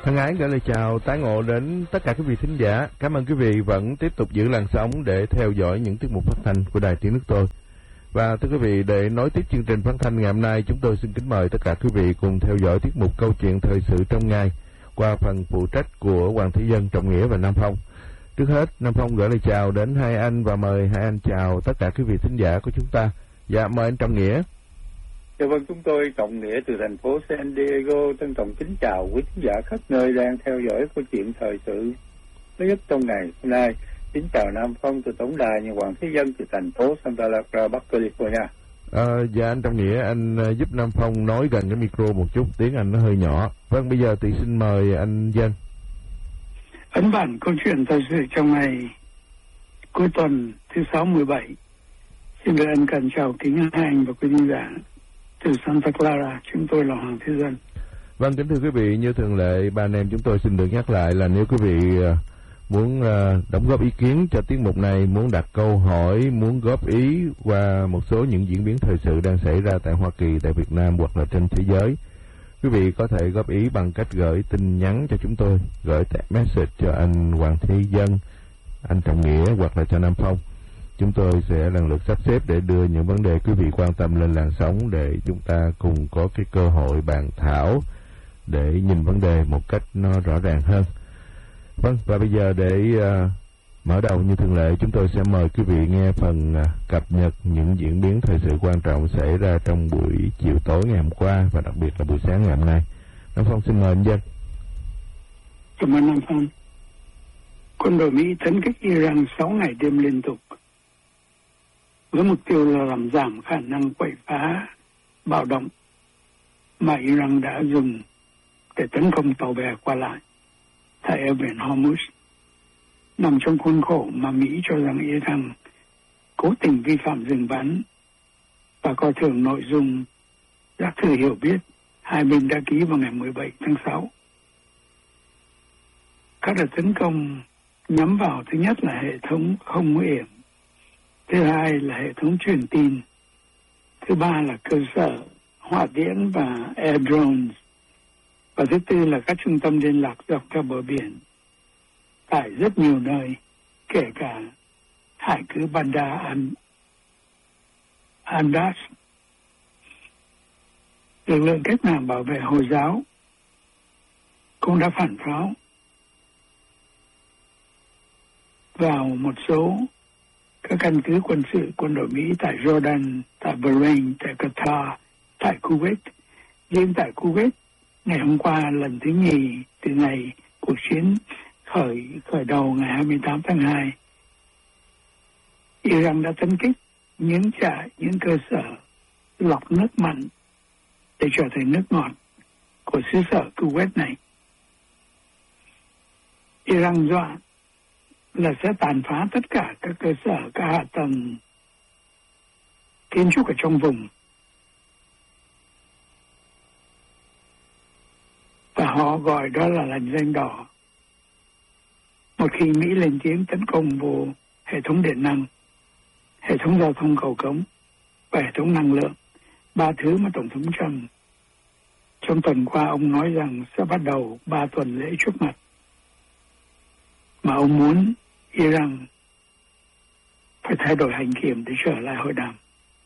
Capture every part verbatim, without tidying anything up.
Thân ái gửi lời chào tái ngộ đến tất cả quý vị thính giả. Cảm ơn quý vị vẫn tiếp tục giữ làn sóng để theo dõi những tiết mục phát thanh của Đài Tiếng Nước Tôi. Và thưa quý vị, để nối tiếp chương trình phát thanh ngày hôm nay, chúng tôi xin kính mời tất cả quý vị cùng theo dõi tiết mục Câu chuyện thời sự trong ngày qua phần phụ trách của Hoàng Thế Dân, Trọng Nghĩa và Nam Phong. Trước hết, Nam Phong gửi lời chào đến hai anh và mời hai anh chào tất cả quý vị thính giả của chúng ta. Dạ, mời anh Trọng Nghĩa. Dạ vâng, chúng tôi Trọng Nghĩa từ thành phố San Diego trân trọng kính chào quý khán giả khắp nơi đang theo dõi câu chuyện thời sự mới nhất trong ngày hôm nay. Kính chào Nam Phong từ tổng đài nhà Hoàng Thế Dân từ thành phố Santa Barbara, Bắc California. À, dạ anh Trọng Nghĩa, anh giúp Nam Phong nói gần cái micro một chút, tiếng anh nó hơi nhỏ. Vâng, bây giờ thì xin mời anh Dân. Ấn bản câu chuyện thời sự trong ngày cuối tuần thứ sáu mười bảy. Xin được ân cần chào kính hai anh và quý khán giả từ Santa Clara. Chúng tôi là Hoàng Thế Dân. Vâng, kính thưa quý vị, như thường lệ, ba anh em chúng tôi xin được nhắc lại là nếu quý vị muốn đóng góp ý kiến cho tiết mục này, muốn đặt câu hỏi, muốn góp ý qua một số những diễn biến thời sự đang xảy ra tại Hoa Kỳ, tại Việt Nam hoặc là trên thế giới, quý vị có thể góp ý bằng cách gửi tin nhắn cho chúng tôi, gửi message cho anh Hoàng Thế Dân, anh Trọng Nghĩa hoặc là cho Nam Phong. Chúng tôi sẽ lần lượt sắp xếp để đưa những vấn đề quý vị quan tâm lên làn sóng để chúng ta cùng có cái cơ hội bàn thảo để nhìn vấn đề một cách nó rõ ràng hơn. Vâng, và bây giờ để uh, mở đầu như thường lệ, chúng tôi sẽ mời quý vị nghe phần uh, cập nhật những diễn biến thời sự quan trọng xảy ra trong buổi chiều tối ngày hôm qua và đặc biệt là buổi sáng ngày hôm nay. Nam Phong xin mời anh Dân. Cảm ơn Nam Phong. Quân đội Mỹ tấn kích Iran sáu ngày đêm liên tục với mục tiêu là làm giảm khả năng quậy phá bạo động mà Iran đã dùng để tấn công tàu bè qua lại tại eo biển Hormuz, nằm trong khuôn khổ mà Mỹ cho rằng Iran cố tình vi phạm dừng bắn và coi thường nội dung các thư hiểu biết hai bên đã ký vào ngày mười bảy tháng sáu. Các đợt tấn công nhắm vào thứ nhất là hệ thống không nguy hiểm, thứ hai là hệ thống truyền tin, thứ ba là cơ sở hỏa tiễn và air drones, và thứ tư là các trung tâm liên lạc dọc theo bờ biển tại rất nhiều nơi, kể cả hải cứ Bandar Abbas. Lực lượng cách mạng bảo vệ Hồi giáo cũng đã phản pháo vào một số các căn cứ quân sự quân đội Mỹ tại Jordan, tại Bahrain, tại Qatar, tại Kuwait. Riêng tại Kuwait, ngày hôm qua lần thứ nhì từ ngày cuộc chiến khởi khởi đầu ngày hai mươi tám tháng hai, Iran đã tấn kích những trại, những cơ sở lọc nước mặn để trở thành nước ngọt của xứ sở Kuwait này. Iran dọa là sẽ tàn phá tất cả các cơ sở, các hạ tầng kiến trúc ở trong vùng. Và họ gọi đó là lằn ranh đỏ. Một khi Mỹ lên tiếng tấn công vô hệ thống điện năng, hệ thống giao thông cầu cống và hệ thống năng lượng, ba thứ mà Tổng thống Trump trong tuần qua ông nói rằng sẽ bắt đầu ba tuần lễ trước mặt, mà ông muốn Iran phải thay đổi hành kiểm để trở lại hội đàm.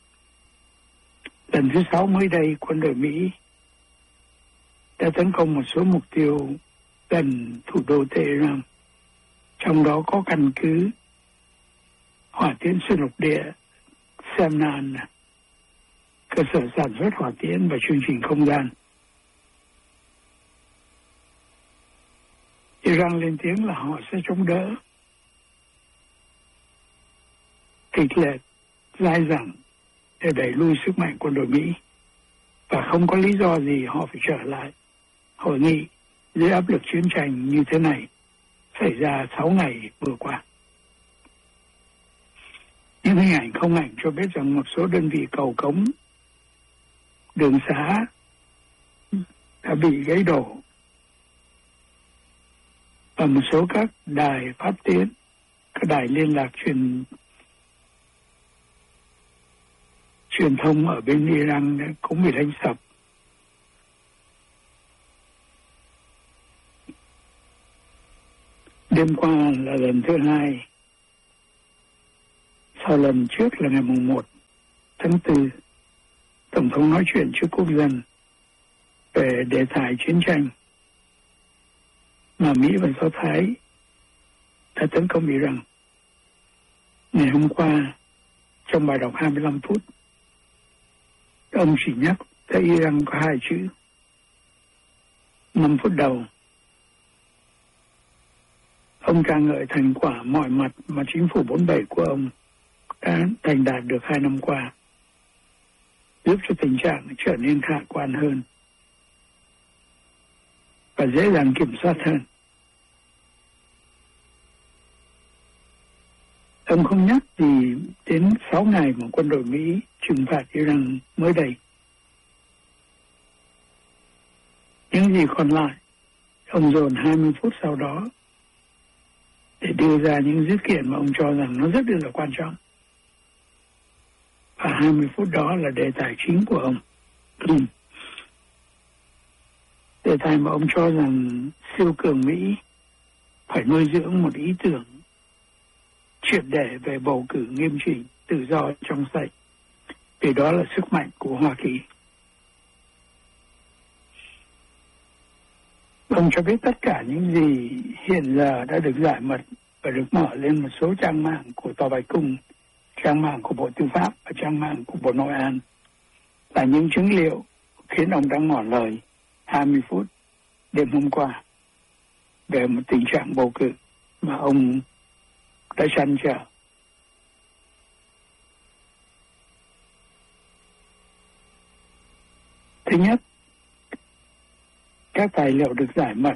Lần thứ sáu mới đây, quân đội Mỹ đã tấn công một số mục tiêu gần thủ đô Tehran, trong đó có căn cứ hỏa tiễn xuyên lục địa Semnan, cơ sở sản xuất hỏa tiễn và chương trình không gian. Iran lên tiếng là họ sẽ chống đỡ kịch liệt, dai dẳng để đẩy lui sức mạnh quân đội Mỹ, và không có lý do gì họ phải trở lại hội nghị dưới áp lực chiến tranh như thế này xảy ra sáu ngày vừa qua. Những hình ảnh không ảnh cho biết rằng một số đơn vị cầu cống, đường xá đã bị gãy đổ, và một số các đài phát tín, các đài liên lạc truyền truyền thông ở bên Iran cũng bị đánh sập. Đêm qua là lần thứ hai. Sau lần trước là ngày mùng một tháng tư, Tổng thống nói chuyện trước quốc dân về đề tài chiến tranh mà Mỹ và Do Thái đã tấn công Iran. Ngày hôm qua, trong bài đọc hai mươi lăm phút, ông chỉ nhắc tới Iran có hai chữ. năm phút đầu, ông ca ngợi thành quả mọi mặt mà chính phủ bốn bảy của ông đã thành đạt được hai năm qua, giúp cho tình trạng trở nên khả quan hơn và dễ dàng kiểm soát hơn. Ông không nhắc gì đến sáu ngày mà quân đội Mỹ trừng phạt Iran mới đây. Những gì còn lại, ông dồn hai mươi phút sau đó để đưa ra những dữ kiện mà ông cho rằng nó rất là quan trọng. Và hai mươi phút đó là đề tài chính của ông. Đề tài mà ông cho rằng siêu cường Mỹ phải nuôi dưỡng một ý tưởng triệt để về bầu cử nghiêm chỉnh, tự do, trong sạch, vì đó là sức mạnh của Hoa Kỳ. Ông cho biết tất cả những gì hiện giờ đã được giải mật và được mở lên một số trang mạng của Tòa Bạch Cung, trang mạng của Bộ Tư pháp và trang mạng của Bộ Nội an là những chứng liệu khiến ông đã ngỏ lời hai mươi phút đêm hôm qua về một tình trạng bầu cử mà ông đã chăn trở. Thứ nhất, các tài liệu được giải mật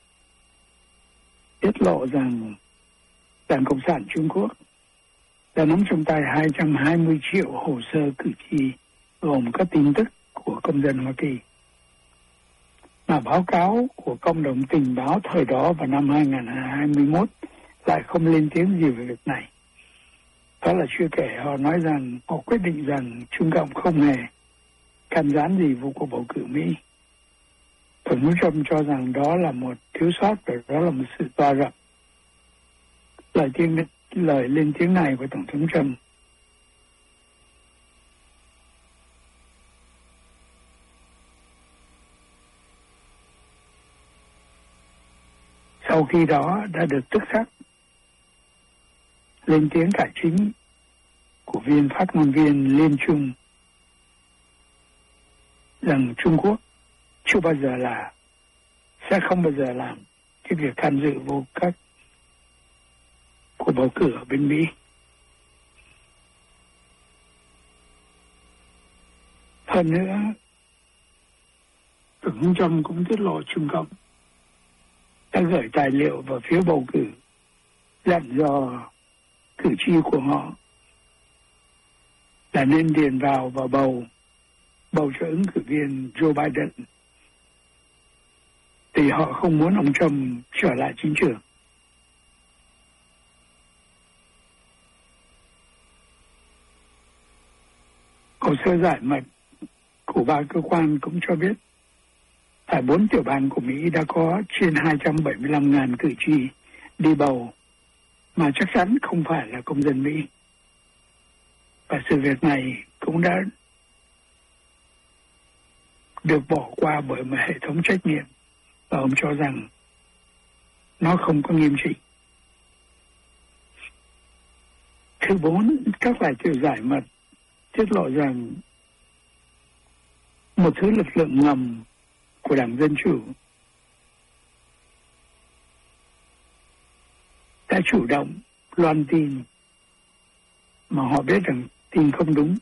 tiết lộ rằng Đảng Cộng sản Trung Quốc đã nắm trong tay hai trăm hai mươi triệu hồ sơ cử tri gồm các tin tức của công dân Hoa Kỳ. Mà báo cáo của cộng đồng tình báo thời đó vào năm hai nghìn không trăm hai mươi mốt lại không lên tiếng gì về việc này. Đó là chưa kể họ nói rằng họ quyết định rằng Trung Cộng không hề can gián gì vào cuộc bầu cử Mỹ. Tổng thống Trump cho rằng đó là một thiếu sót và đó là một sự toa rập. Lời tiếng lời lên tiếng này của Tổng thống Trump sau khi đó đã được tức khắc lên tiếng cải chính của viên phát ngôn viên Liên Trung rằng Trung Quốc chưa bao giờ là sẽ không bao giờ làm cái việc tham dự vô các cuộc bầu cử ở bên Mỹ. Hơn nữa, Tổng thống Trump cũng tiết lộ Trung Cộng đã gửi tài liệu vào phiếu bầu cử dặn dò cử tri của họ là nên điền vào và bầu bầu cho ứng cử viên Joe Biden thì họ không muốn ông Trump trở lại chính trường. Hồ sơ giải mật của ba cơ quan cũng cho biết tại bốn tiểu bang của Mỹ đã có trên hai trăm bảy mươi lăm nghìn cử tri đi bầu mà chắc chắn không phải là công dân Mỹ. Và sự việc này cũng đã được bỏ qua bởi một hệ thống trách nhiệm và ông cho rằng nó không có nghiêm chỉnh. Thứ bốn, các tài liệu giải mật tiết lộ rằng một thứ lực lượng ngầm của Đảng Dân Chủ đã chủ động loan tin mà họ biết rằng tin không đúng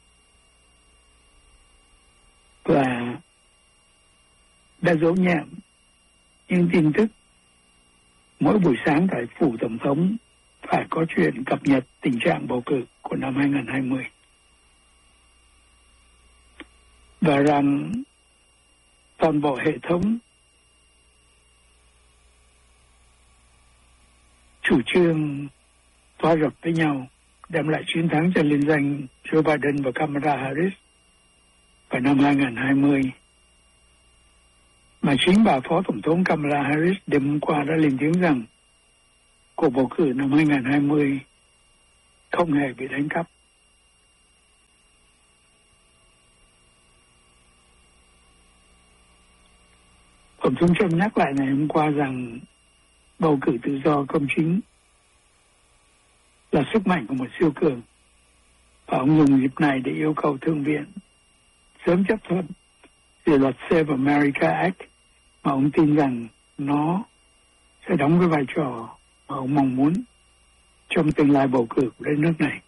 và đã giấu nhẹm những tin tức mỗi buổi sáng tại phủ Tổng thống phải có chuyện cập nhật tình trạng bầu cử của năm hai nghìn không trăm hai mươi và rằng toàn bộ hệ thống chủ trương phối hợp với nhau đem lại chiến thắng cho liên danh Joe Biden và Kamala Harris vào năm hai nghìn không trăm hai mươi. Mà chính bà Phó Tổng thống Kamala Harris đêm hôm qua đã lên tiếng rằng cuộc bầu cử năm hai không hai không không hề bị đánh cắp. Tổng thống Trump nhắc lại ngày hôm qua rằng bầu cử tự do công chính là sức mạnh của một siêu cường, và ông dùng dịp này để yêu cầu Thượng viện sớm chấp thuận dự luật Save America Act mà ông tin rằng nó sẽ đóng cái vai trò mà ông mong muốn trong tương lai bầu cử của đất nước này.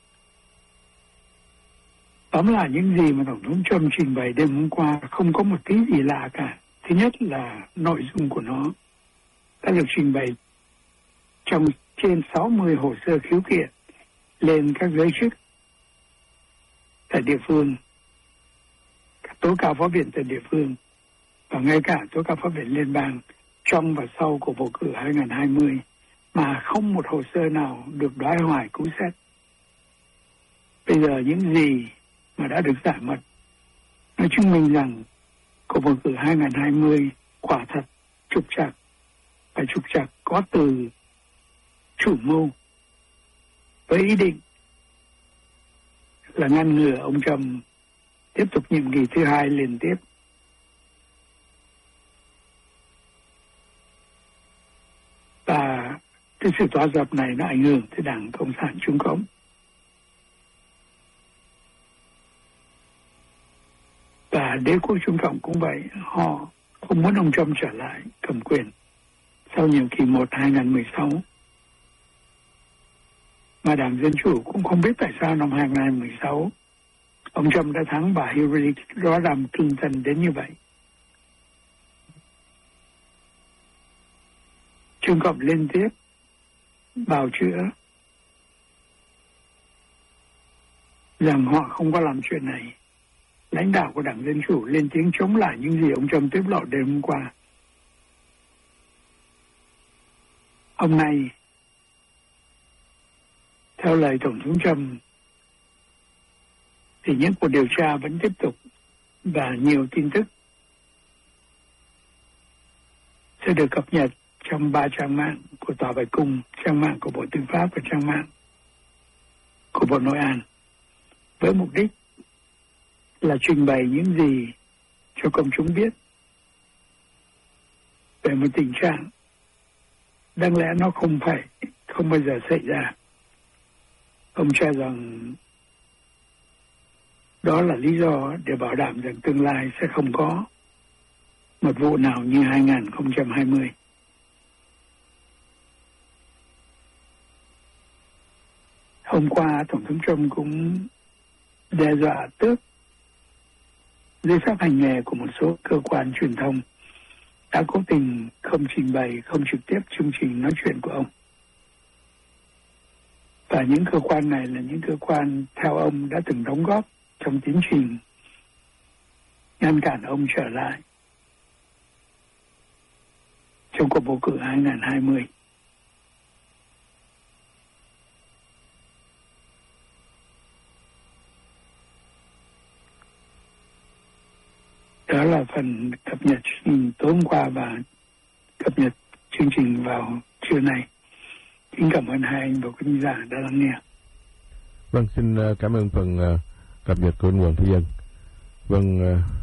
Tóm lại những gì mà Tổng thống Trump trình bày đêm hôm qua không có một tí gì lạ cả. Thứ nhất là nội dung của nó đã được trình bày trong trên sáu mươi hồ sơ khiếu kiện lên các giới chức tại địa phương, các tố cáo pháp viện tại địa phương và ngay cả tố cáo pháp viện liên bang trong và sau cuộc bầu cử hai không hai không, mà không một hồ sơ nào được đoái hoài cứu xét. Bây giờ những gì mà đã được giải mật nó chứng minh rằng cuộc bầu cử hai không hai không quả thật trục trặc, và trục trặc có từ chủ mưu với ý định là ngăn ngừa ông Trump tiếp tục nhiệm kỳ thứ hai liên tiếp. Và cái sự tỏa dập này nó ảnh hưởng tới Đảng Cộng sản Trung Cộng. Và đế quốc Trung Cộng cũng vậy, họ không muốn ông Trump trở lại cầm quyền sau nhiệm kỳ một hai không một sáu. Mà Đảng Dân Chủ cũng không biết tại sao năm hai không một sáu ông Trump đã thắng bà Hillary Rodham Clinton đến như vậy. Trung Cộng liên tiếp bào chữa rằng họ không có làm chuyện này. Lãnh đạo của Đảng Dân Chủ lên tiếng chống lại những gì ông Trump tiết lộ đêm hôm qua. Hôm nay, theo lời Tổng thống Trump, thì những cuộc điều tra vẫn tiếp tục và nhiều tin tức sẽ được cập nhật trong ba trang mạng của Tòa Bạch Cung, trang mạng của Bộ Tư pháp và trang mạng của Bộ Nội an, với mục đích là trình bày những gì cho công chúng biết về một tình trạng đáng lẽ nó không phải, không bao giờ xảy ra. Ông cho rằng đó là lý do để bảo đảm rằng tương lai sẽ không có một vụ nào như hai không hai không. Hôm qua, Tổng thống Trump cũng đe dọa tước giấy phép hành nghề của một số cơ quan truyền thông đã cố tình không trình bày, không trực tiếp chương trình nói chuyện của ông. Và những cơ quan này là những cơ quan theo ông đã từng đóng góp trong tiến trình ngăn cản ông trở lại trong cuộc bầu cử hai không hai không. Đó là phần cập nhật chương trình tối hôm qua và cập nhật chương trình vào trưa nay. Xin cảm ơn hai anh và quý khán giả đã lắng nghe. Vâng, xin cảm ơn phần cập nhật của anh Hoàng Thế Dân. Vâng,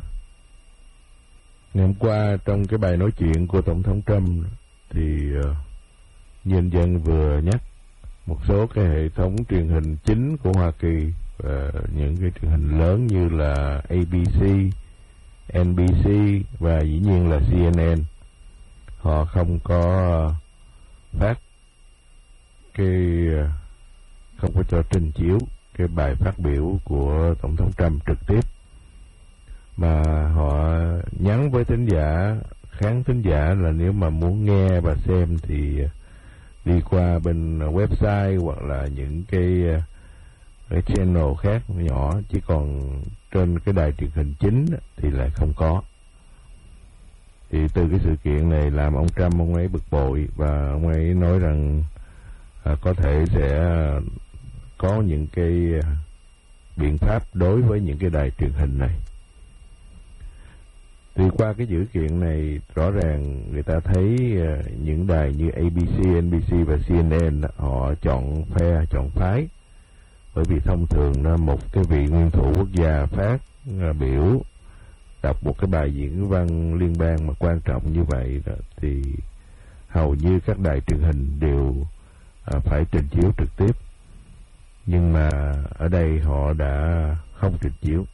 ngày hôm qua trong cái bài nói chuyện của Tổng thống Trump thì nhân dân vừa nhắc một số cái hệ thống truyền hình chính của Hoa Kỳ và những cái truyền hình lớn như là A B C, N B C và dĩ nhiên là C N N. Họ không có phát cái không có cho trình chiếu cái bài phát biểu của Tổng thống Trump trực tiếp, mà họ nhắn với thính giả, khán thính giả là nếu mà muốn nghe và xem thì đi qua bên website hoặc là những cái, cái channel khác nhỏ, chỉ còn trên cái đài truyền hình chính thì lại không có. Thì từ cái sự kiện này làm ông Trump ông ấy bực bội và ông ấy nói rằng à, có thể sẽ có những cái biện pháp đối với những cái đài truyền hình này. Thì qua cái dữ kiện này rõ ràng người ta thấy uh, những đài như A B C, N B C và C N N họ chọn phe, chọn phái. Bởi vì thông thường uh, một cái vị nguyên thủ quốc gia phát uh, biểu đọc một cái bài diễn văn liên bang mà quan trọng như vậy đó, thì hầu như các đài truyền hình đều uh, phải trình chiếu trực tiếp. Nhưng mà ở đây họ đã không trình chiếu.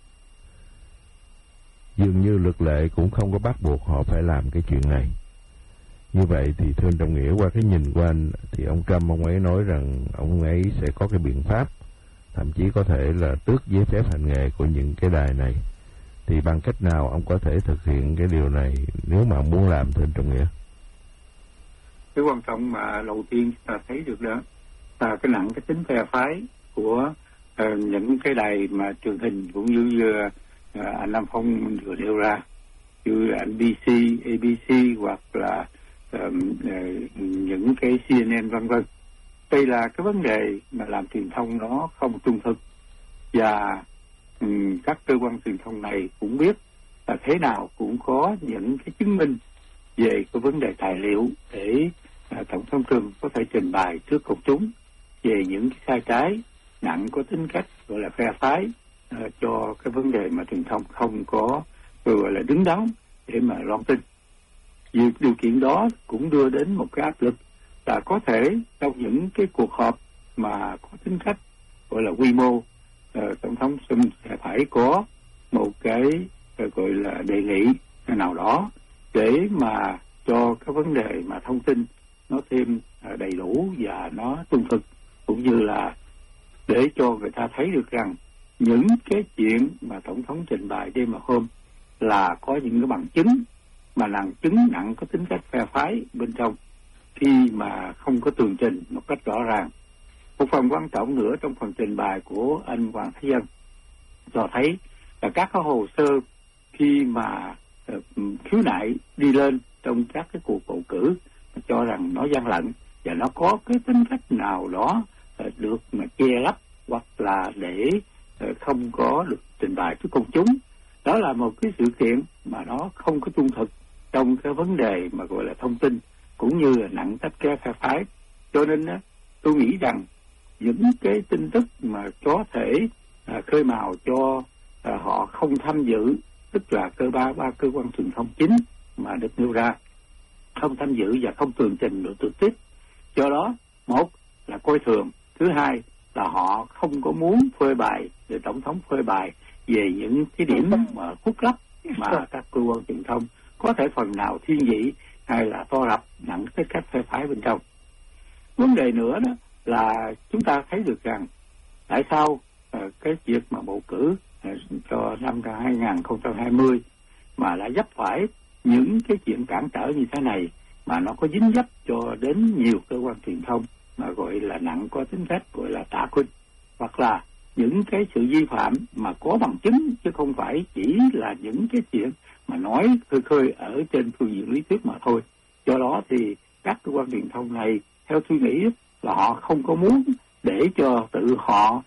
Dường như luật lệ cũng không có bắt buộc họ phải làm cái chuyện này. Như vậy thì thưa anh Trọng Nghĩa, qua cái nhìn của anh thì ông Trump ông ấy nói rằng ông ấy sẽ có cái biện pháp, thậm chí có thể là tước giấy phép hành nghề của những cái đài này. Thì bằng cách nào ông có thể thực hiện cái điều này nếu mà ông muốn làm, thưa anh Trọng Nghĩa? Cái quan trọng mà đầu tiên ta thấy được đó là cái nặng cái tính phe phái của uh, những cái đài mà truyền hình cũng như uh, uh, anh Nam Phong vừa nêu ra, như là N B C, A B C hoặc là uh, uh, những cái C N N vân vân. Đây là cái vấn đề mà làm truyền thông nó không trung thực, và um, các cơ quan truyền thông này cũng biết là thế nào cũng có những cái chứng minh về cái vấn đề tài liệu để à, Tổng thống Trump có thể trình bày trước công chúng về những cái sai trái nặng có tính cách gọi là phe phái, à, cho cái vấn đề mà truyền thông không có gọi là đứng đắn để mà loan tin. Vì điều kiện đó cũng đưa đến một cái áp lực là có thể trong những cái cuộc họp mà có tính cách gọi là quy mô, à, Tổng thống Trump sẽ phải có một cái gọi là đề nghị nào đó để mà cho cái vấn đề mà thông tin nó thêm đầy đủ và nó trung thực, cũng như là để cho người ta thấy được rằng những cái chuyện mà Tổng thống trình bày đêm mà hôm là có những cái bằng chứng mà nặng chứng nặng có tính cách phe phái bên trong, khi mà không có tường trình một cách rõ ràng. Một phần quan trọng nữa trong phần trình bày của anh Hoàng Thái Dân cho thấy là các cái hồ sơ khi mà uh, khiếu nại đi lên trong các cái cuộc bầu cử cho rằng nó gian lận và nó có cái tính cách nào đó uh, được mà che lấp hoặc là để uh, không có được trình bày trước công chúng. Đó là một cái sự kiện mà nó không có trung thực trong cái vấn đề mà gọi là thông tin, cũng như là nặng tách cái phe phái. Cho nên uh, tôi nghĩ rằng những cái tin tức mà có thể uh, khơi mào cho uh, họ không tham dự, tức là cơ ba ba cơ quan truyền thông chính mà được nêu ra không tham dự và không tường trình được trực tiếp. Do đó, một là coi thường, thứ hai là họ không có muốn phơi bày để Tổng thống phơi bày về những cái điểm mà khuất lấp mà các cơ quan truyền thông có thể phần nào thiên vị hay là to đập nặng cái cách phe phái bên trong. Vấn đề nữa đó là chúng ta thấy được rằng tại sao uh, cái việc mà bầu cử uh, cho năm hai không hai không mà lại dấp phải những cái chuyện cản trở như thế này, mà nó có dính dấp cho đến nhiều cơ quan truyền thông mà gọi là nặng có tính cách gọi là tạ khuynh, hoặc là những cái sự vi phạm mà có bằng chứng, chứ không phải chỉ là những cái chuyện mà nói khơi khơi ở trên phương diện lý thuyết mà thôi. Do đó thì các cơ quan truyền thông này theo tôi nghĩ là họ không có muốn để cho tự họ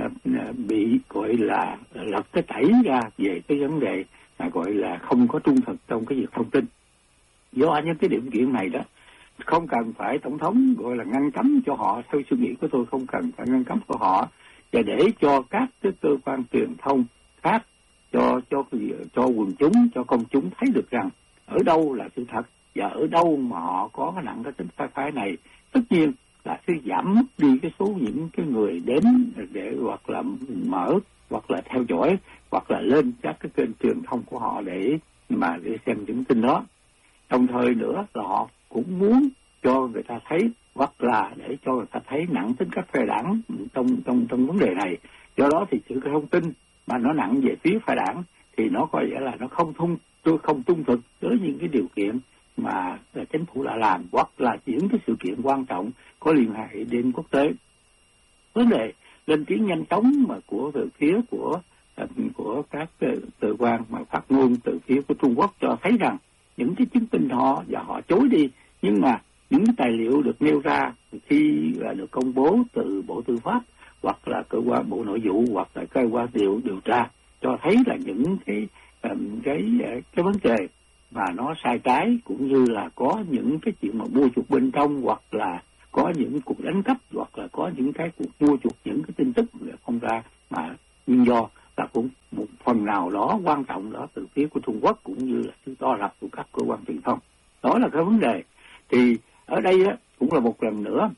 bị gọi là lật cái tẩy ra về cái vấn đề mà gọi là không có trung thực trong cái việc thông tin. Do những cái điểm kiện này đó không cần phải Tổng thống gọi là ngăn cấm cho họ, theo suy nghĩ của tôi không cần phải ngăn cấm của họ, và để cho các cái cơ quan truyền thông khác cho cho cho quần chúng, cho công chúng thấy được rằng ở đâu là sự thật và ở đâu mà họ có cái nặng cái tính phe phái này. Tất nhiên là sẽ giảm mất đi cái số những cái người đến để hoặc là mở hoặc là theo dõi hoặc là lên các cái kênh truyền thông của họ để mà để xem những tin đó. Đồng thời nữa là họ cũng muốn cho người ta thấy hoặc là để cho người ta thấy nặng tính cách phe đảng trong trong trong vấn đề này. Do đó thì sự thông tin mà nó nặng về phía phe đảng thì nó có nghĩa là nó không thông không trung thực với những cái điều kiện mà chính phủ đã làm, hoặc là những cái sự kiện quan trọng có liên hệ đến quốc tế. Vấn đề lên tiếng nhanh chóng mà của từ phía của của các cơ quan mà phát ngôn từ phía của Trung Quốc cho thấy rằng những cái chứng minh họ và họ chối đi, nhưng mà những cái tài liệu được nêu ra khi là được công bố từ Bộ Tư pháp hoặc là cơ quan Bộ Nội vụ hoặc là cơ quan điều điều tra cho thấy là những cái cái cái vấn đề mà nó sai trái, cũng như là có những cái chuyện mà mua chuộc bên trong, hoặc là có những cuộc đánh cắp, hoặc là có những cái cuộc mua chuộc những cái tin tức không ra, mà nguyên do là cũng một phần nào đó quan trọng đó từ phía của Trung Quốc, cũng như là sự to lập của các cơ quan truyền thông. Đó là cái vấn đề. Thì ở đây á, cũng là một lần nữa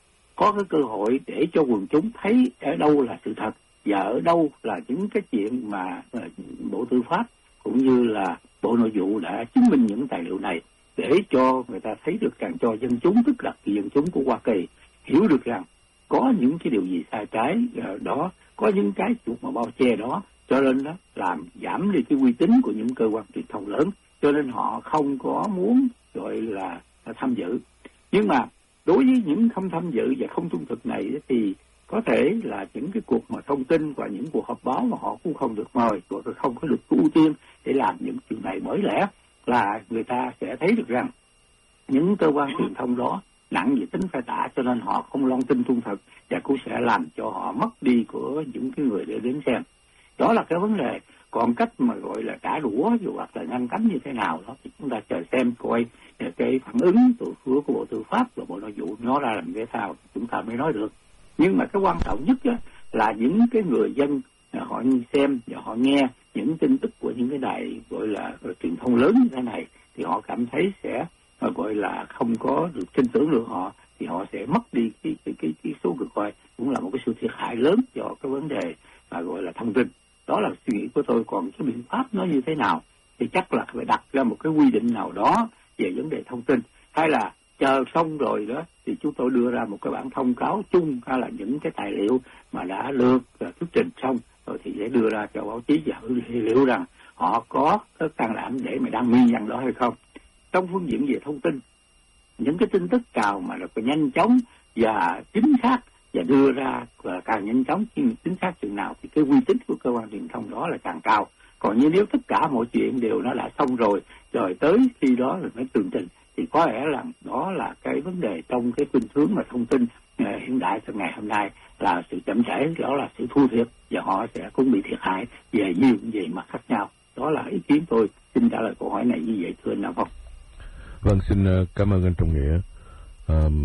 có cái cơ hội để cho quần chúng thấy ở đâu là sự thật và ở đâu là những cái chuyện mà Bộ Tư pháp cũng như là Bộ Nội vụ đã chứng minh những tài liệu này, để cho người ta thấy được rằng, cho dân chúng, tức là dân chúng của Hoa Kỳ hiểu được rằng có những cái điều gì sai trái đó, có những cái chuột mà bao che đó, cho nên đó làm giảm đi cái uy tín của những cơ quan truyền thông lớn, cho nên họ không có muốn gọi là tham dự. Nhưng mà đối với những không tham dự và không trung thực này thì có thể là những cái cuộc mà thông tin và những cuộc họp báo mà họ cũng không được mời, hoặc là không có được ưu tiên để làm những chuyện này, bởi lẽ là người ta sẽ thấy được rằng những cơ quan truyền thông đó nặng về tính phai tả, cho nên họ không loan tin trung thực và cũng sẽ làm cho họ mất đi của những cái người để đến xem. Đó là cái vấn đề. Còn cách mà gọi là trả đũa hoặc là ngăn cấm như thế nào đó thì chúng ta chờ xem coi cái phản ứng từ phía của Bộ Tư pháp và Bộ Nội vụ nó ra làm cái sao chúng ta mới nói được. Nhưng mà cái quan trọng nhất á, là những cái người dân họ xem và họ nghe những tin tức của những cái đài gọi là truyền thông lớn như thế này, thì họ cảm thấy sẽ gọi là không có được tin tưởng được họ, thì họ sẽ mất đi cái cái cái, cái số người coi, cũng là một cái sự thiệt hại lớn cho cái vấn đề mà gọi là thông tin. Đó là suy nghĩ của tôi. Còn cái biện pháp nó như thế nào thì chắc là phải đặt ra một cái quy định nào đó về vấn đề thông tin, hay là chờ xong rồi đó thì chúng tôi đưa ra một cái bản thông cáo chung, hay là những cái tài liệu mà đã được thuyết trình xong rồi thì sẽ đưa ra cho báo chí và liệu rằng họ có cái can đảm để mà đăng nguyên nhân đó hay không. Trong phương diện về thông tin, những cái tin tức nào mà được nhanh chóng và chính xác và đưa ra và càng nhanh chóng chính xác chừng nào thì cái uy tín của cơ quan truyền thông đó là càng cao. Còn như nếu tất cả mọi chuyện đều nó đã xong rồi rồi tới khi đó là mới tường trình, thì có lẽ là đó là cái vấn đề trong cái khuynh hướng mà thông tin uh, hiện đại trong ngày hôm nay là sự chậm trễ, đó là sự thua thiệt và họ sẽ cũng bị thiệt hại về nhiều về mặt khác nhau. Đó là ý kiến tôi xin trả lời câu hỏi này như vậy, thưa anh Nam Phong. Vâng, xin cảm ơn anh Trọng Nghĩa. Um,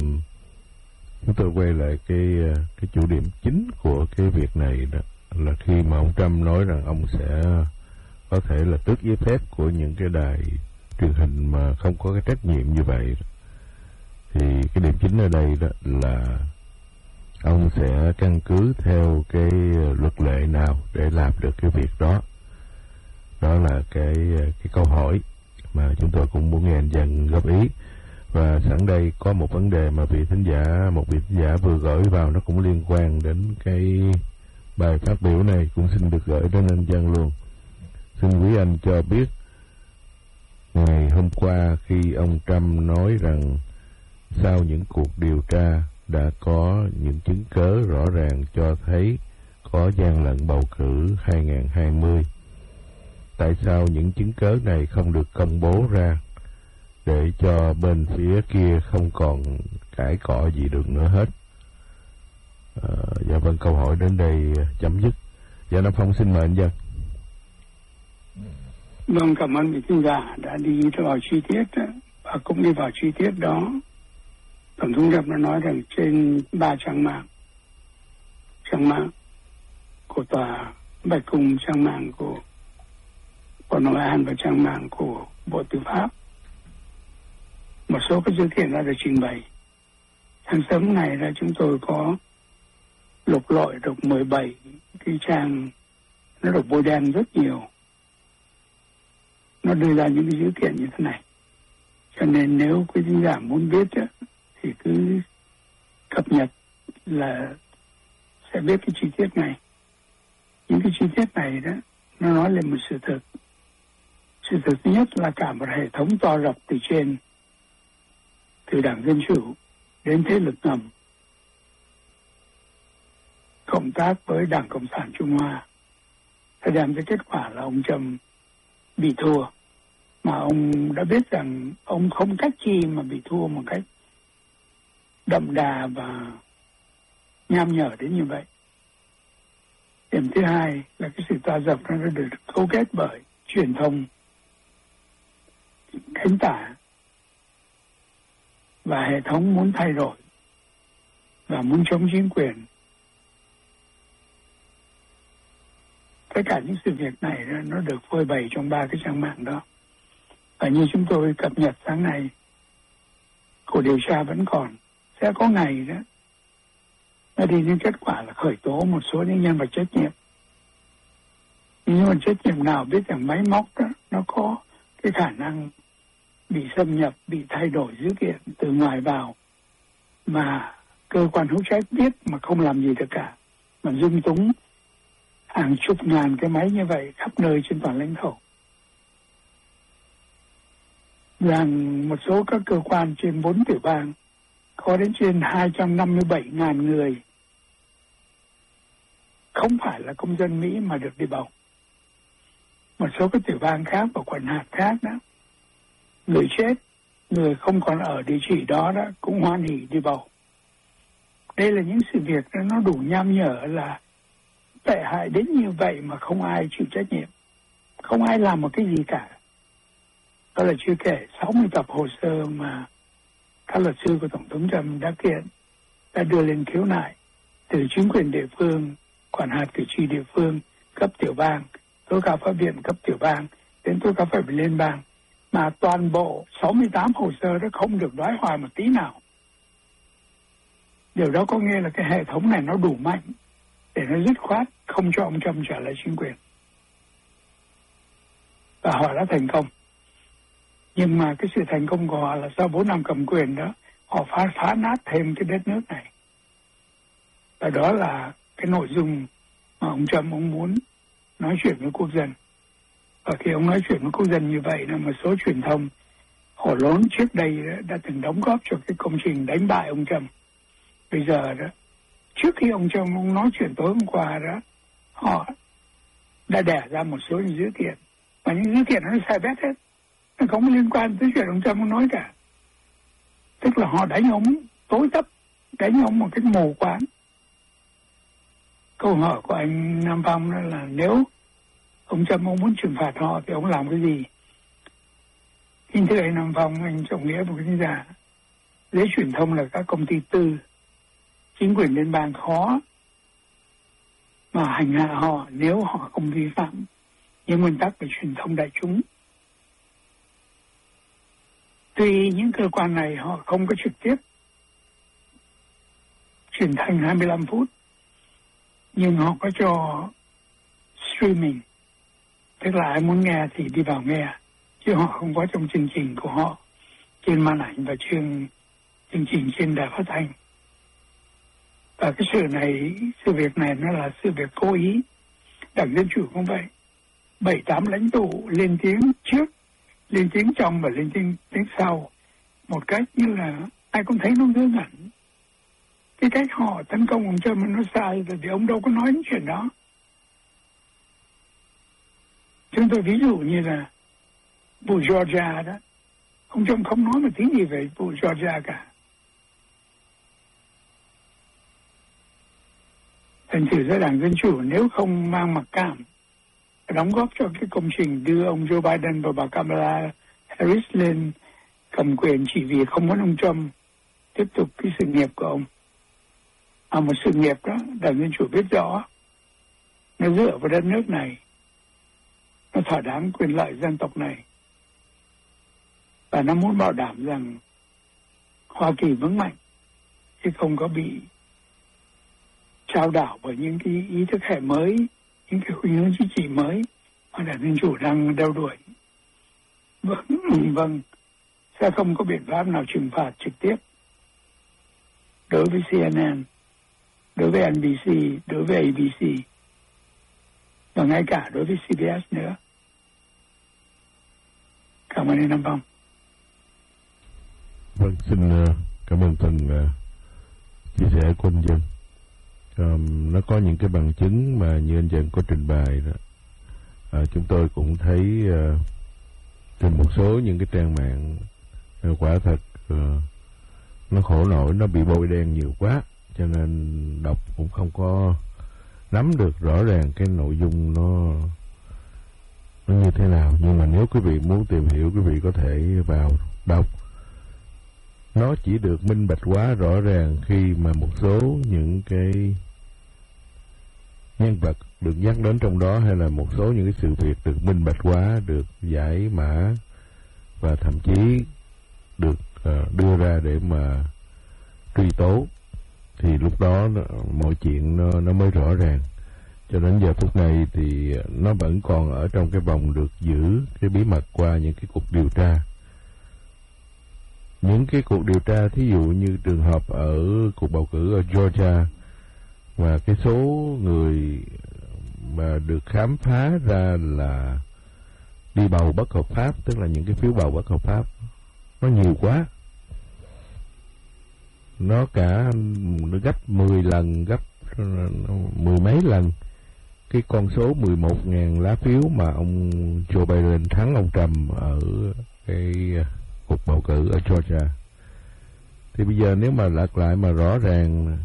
chúng tôi quay lại cái cái chủ điểm chính của cái việc này đó, là khi mà ông Trump nói rằng ông sẽ có thể là tước giấy phép của những cái đài truyền hình mà không có cái trách nhiệm như vậy, thì cái điểm chính ở đây đó là ông sẽ căn cứ theo cái luật lệ nào để làm được cái việc đó. Đó là cái cái câu hỏi mà chúng tôi cũng muốn nghe anh Dân góp ý. Và sẵn đây có một vấn đề mà vị thính giả một vị thính giả vừa gửi vào, nó cũng liên quan đến cái bài phát biểu này, cũng xin được gửi đến anh Dân luôn. Xin quý anh cho biết, ngày hôm qua khi ông Trump nói rằng sau những cuộc điều tra đã có những chứng cớ rõ ràng cho thấy có gian lận bầu cử hai không hai không, tại sao những chứng cớ này không được công bố ra để cho bên phía kia không còn cãi cọ gì được nữa hết? À, dạ vâng, câu hỏi đến đây chấm dứt. Dạ Nam Phong xin mời anh Dân. Vâng, cảm ơn vị khán giả đã đi vào chi tiết và cũng đi vào chi tiết đó. Tổng thống Trump đã nói rằng trên ba trang mạng, trang mạng của tòa Bạch Cung, trang mạng của Bộ Nội an và trang mạng của Bộ Tư pháp, một số các dữ kiện đã được trình bày. Sáng sớm này là chúng tôi có lục lọi được mười bảy cái trang, nó được bôi đen rất nhiều. Nó đưa ra những cái dữ kiện như thế này. Cho nên nếu quý khán giả muốn biết đó, thì cứ cập nhật là sẽ biết cái chi tiết này. Những cái chi tiết này đó, nó nói lên một sự thật. Sự thật thứ nhất là cả một hệ thống to rộng từ trên, từ Đảng Dân Chủ đến thế lực ngầm, cộng tác với Đảng Cộng sản Trung Hoa, đã đem tới kết quả là ông Trump bị thua. Mà ông đã biết rằng ông không cách chi mà bị thua một cách đậm đà và nham nhở đến như vậy. Điểm thứ hai là cái sự to rộng nó đã được cấu kết bởi truyền thông cánh tả và hệ thống muốn thay đổi và muốn chống chính quyền. Tất cả những sự việc này nó được phơi bày trong ba cái trang mạng đó. Và như chúng tôi cập nhật sáng nay, cuộc điều tra vẫn còn. Sẽ có ngày đó nó đi đến kết quả là khởi tố một số những nhân vật trách nhiệm. Nhưng mà trách nhiệm nào biết rằng máy móc đó nó có cái khả năng bị xâm nhập, bị thay đổi dữ kiện từ ngoài vào, mà cơ quan hữu trách biết mà không làm gì được cả, mà dung túng hàng chục ngàn cái máy như vậy khắp nơi trên toàn lãnh thổ. Rằng một số các cơ quan trên bốn tiểu bang có đến trên hai trăm năm mươi bảy ngàn người không phải là công dân Mỹ mà được đi bầu. Một số các tiểu bang khác và quận hạt khác đó, người chết, người không còn ở địa chỉ đó đó cũng hoan hỉ đi bầu. Đây là những sự việc đó, nó đủ nham nhở là tệ hại đến như vậy mà không ai chịu trách nhiệm, không ai làm một cái gì cả. Đó là chưa kể sáu mươi tập hồ sơ mà các luật sư của Tổng thống Trump đã kiện, đã đưa lên khiếu nại từ chính quyền địa phương, quản hạt cử tri địa phương, cấp tiểu bang, tố cáo pháp viện cấp tiểu bang, đến tố cáo pháp viện liên bang, mà toàn bộ sáu mươi tám hồ sơ đó không được đoái hoài một tí nào. Điều đó có nghĩa là cái hệ thống này nó đủ mạnh để nó dứt khoát không cho ông Trump trở lại chính quyền. Và họ đã thành công. Nhưng mà cái sự thành công của họ là sau bốn năm cầm quyền đó, họ phá, phá nát thêm cái đất nước này. Và đó là cái nội dung mà ông Trump ông muốn nói chuyện với quốc dân. Và khi ông nói chuyện với quốc dân như vậy, là một số truyền thông hổ lốn trước đây đó, đã từng đóng góp cho cái công trình đánh bại ông Trump. Bây giờ đó, trước khi ông Trump ông nói chuyện tối hôm qua đó, họ đã đẻ ra một số những dữ kiện. Và những dữ kiện nó sai bét hết. Nó không liên quan tới chuyện ông Trump ông nói cả. Tức là họ đánh ông tối tấp, đánh ông một cái mù quáng. Câu hỏi của anh Nam Phong đó là nếu ông Trump ông muốn trừng phạt họ thì ông làm cái gì? Kính thưa anh Nam Phong, anh Trọng Nghĩa một cái giả, giới truyền thông là các công ty tư, chính quyền liên bang khó mà hành hạ họ nếu họ không vi phạm những nguyên tắc về truyền thông đại chúng. Tuy những cơ quan này họ không có trực tiếp truyền thanh hai mươi lăm phút, nhưng họ có cho streaming, tức là ai muốn nghe thì đi vào nghe, chứ họ không có trong chương trình của họ trên màn ảnh và chương chương trình trên đài phát thanh. Và cái sự này, sự việc này nó là sự việc cố ý. Đảng Dân Chủ cũng vậy. Bảy tám lãnh tụ lên tiếng trước, lên tiếng trong và lên tiếng, tiếng sau. Một cách như là ai cũng thấy nó ngớ ngẩn. Cái cách họ tấn công ông Trump nó sai, vì ông đâu có nói những chuyện đó. Chúng tôi ví dụ như là vụ Georgia đó. Ông Trump không nói một tí gì về vụ Georgia cả. Thành thử ra Đảng Dân Chủ nếu không mang mặc cảm đóng góp cho cái công trình đưa ông Joe Biden và bà Kamala Harris lên cầm quyền chỉ vì không muốn ông Trump tiếp tục cái sự nghiệp của ông. À, một sự nghiệp đó, Đảng Dân Chủ biết rõ, nó dựa vào đất nước này, nó thỏa đáng quyền lợi dân tộc này, và nó muốn bảo đảm rằng Hoa Kỳ vững mạnh, chứ không có bị trao đảo bởi những cái ý thức hệ mới, những cái khuynh hướng chính trị mới mà Đảng Dân Chủ đang đeo đuổi. Vâng, vâng, sẽ không có biện pháp nào trừng phạt trực tiếp đối với C N N, đối với N B C, đối với A B C, và ngay cả đối với C B S nữa. Cảm ơn anh Nam Phong. Vâng, xin cảm ơn phần uh, chia sẻ của anh Dân. Um, nó có những cái bằng chứng mà như anh Dân có trình bày đó. Uh, chúng tôi cũng thấy uh, trên một số những cái trang mạng uh, quả thật uh, nó khổ nổi, nó bị bôi đen nhiều quá, cho nên đọc cũng không có nắm được rõ ràng cái nội dung nó nó như thế nào. Nhưng mà nếu quý vị muốn tìm hiểu, quý vị có thể vào đọc. Nó chỉ được minh bạch hóa rõ ràng khi mà một số những cái nhân vật được nhắc đến trong đó, hay là một số những cái sự việc được minh bạch hóa, được giải mã và thậm chí được uh, đưa ra để mà truy tố, thì lúc đó nó, mọi chuyện nó, nó mới rõ ràng. Cho đến giờ phút này thì nó vẫn còn ở trong cái vòng được giữ cái bí mật qua những cái cuộc điều tra. Những cái cuộc điều tra thí dụ như trường hợp ở cuộc bầu cử ở Georgia, và cái số người mà được khám phá ra là đi bầu bất hợp pháp, tức là những cái phiếu bầu bất hợp pháp, nó nhiều quá. Nó cả nó gấp mười lần, gấp mười mấy lần cái con số mười một nghìn lá phiếu mà ông Joe Biden thắng ông Trump ở cái cuộc bầu cử ở Georgia. Thì bây giờ nếu mà lật lại mà rõ ràng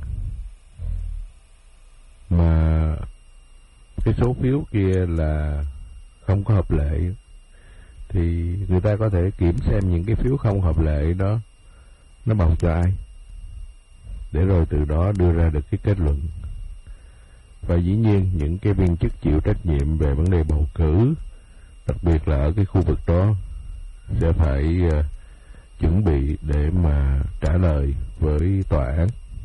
mà cái số phiếu kia là không có hợp lệ, thì người ta có thể kiểm xem những cái phiếu không hợp lệ đó nó bầu cho ai, để rồi từ đó đưa ra được cái kết luận. Và dĩ nhiên những cái viên chức chịu trách nhiệm về vấn đề bầu cử, đặc biệt là ở cái khu vực đó, sẽ phải uh, chuẩn bị để mà trả lời với tòa án.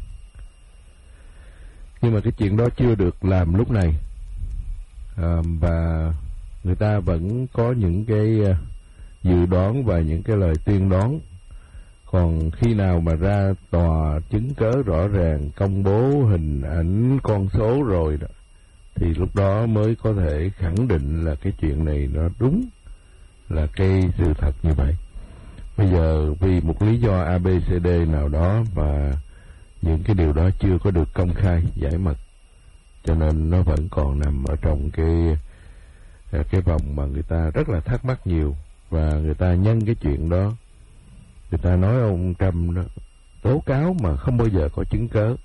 Nhưng mà cái chuyện đó chưa được làm lúc này, à, và người ta vẫn có những cái uh, dự đoán và những cái lời tiên đoán. Còn khi nào mà ra tòa chứng cớ rõ ràng, công bố hình ảnh con số rồi đó, thì lúc đó mới có thể khẳng định là cái chuyện này nó đúng là cái sự thật như vậy. Bây giờ vì một lý do a bê xê đê nào đó mà những cái điều đó chưa có được công khai, giải mật, cho nên nó vẫn còn nằm ở trong cái cái vòng mà người ta rất là thắc mắc nhiều. Và người ta nhân cái chuyện đó, người ta nói ông Trump đó, tố cáo mà không bao giờ có chứng cớ.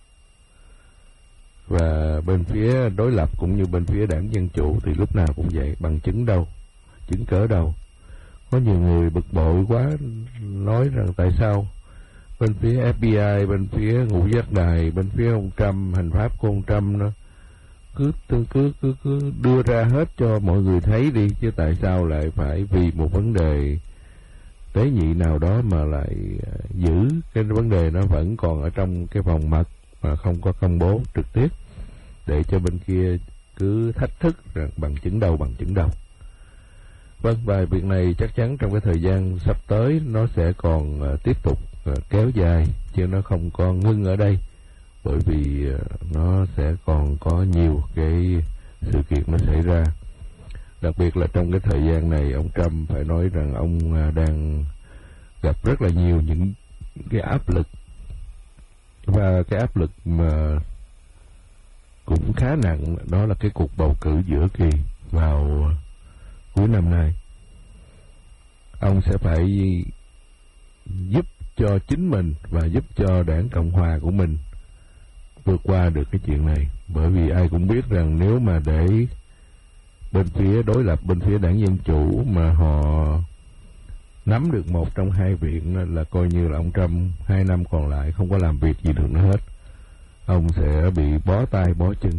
Và bên phía đối lập cũng như bên phía đảng Dân Chủ thì lúc nào cũng vậy, bằng chứng đâu, chứng cớ đâu. Có nhiều người bực bội quá, nói rằng tại sao bên phía ép bê i, bên phía ngũ giác đài, bên phía ông Trump, hành pháp của ông Trump nó cứ cứ cứ cứ đưa ra hết cho mọi người thấy đi, chứ tại sao lại phải vì một vấn đề tế nhị nào đó mà lại giữ cái vấn đề nó vẫn còn ở trong cái vòng mật mà không có công bố trực tiếp, để cho bên kia cứ thách thức rằng bằng chứng đâu, bằng chứng đâu. Vâng, và việc này chắc chắn trong cái thời gian sắp tới nó sẽ còn uh, tiếp tục uh, kéo dài, chứ nó không có ngưng ở đây, bởi vì uh, nó sẽ còn có nhiều cái sự kiện nó xảy ra. Đặc biệt là trong cái thời gian này, ông Trump phải nói rằng ông uh, đang gặp rất là nhiều những cái áp lực, và cái áp lực mà cũng khá nặng, đó là cái cuộc bầu cử giữa kỳ vào cuối năm nay. Ông sẽ phải giúp cho chính mình và giúp cho đảng Cộng Hòa của mình vượt qua được cái chuyện này. Bởi vì ai cũng biết rằng nếu mà để bên phía đối lập, bên phía đảng Dân Chủ mà họ nắm được một trong hai viện, là coi như là ông Trump hai năm còn lại không có làm việc gì được nữa hết. Ông sẽ bị bó tay bó chân.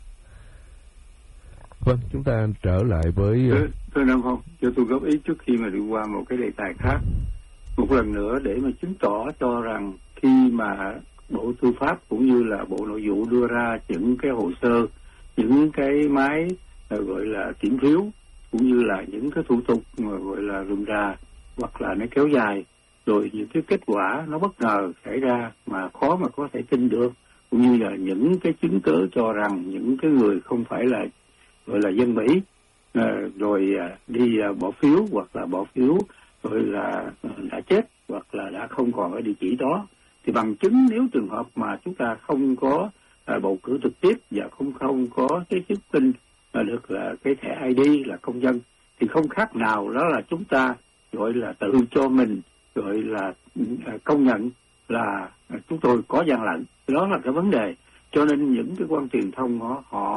Vâng, chúng ta trở lại với... Thưa Nam Phong, cho tôi góp ý trước khi mà đi qua một cái đề tài khác. Một lần nữa để mà chứng tỏ cho rằng khi mà Bộ Tư pháp cũng như là Bộ Nội vụ đưa ra những cái hồ sơ, những cái máy gọi là kiểm phiếu, cũng như là những cái thủ tục mà gọi là rườm rà hoặc là nó kéo dài, rồi những cái kết quả nó bất ngờ xảy ra mà khó mà có thể tin được, cũng như là những cái chứng cứ cho rằng những cái người không phải là gọi là dân Mỹ à, rồi à, đi à, bỏ phiếu hoặc là bỏ phiếu rồi là à, đã chết hoặc là đã không còn ở địa chỉ đó, thì bằng chứng nếu trường hợp mà chúng ta không có à, bầu cử trực tiếp và không không có cái chứng minh à, được là cái thẻ i đê là công dân, thì không khác nào đó là chúng ta gọi là tự cho mình gọi là à, công nhận là à, chúng tôi có gian lận. Đó là cái vấn đề. Cho nên những cái quan truyền thông họ, họ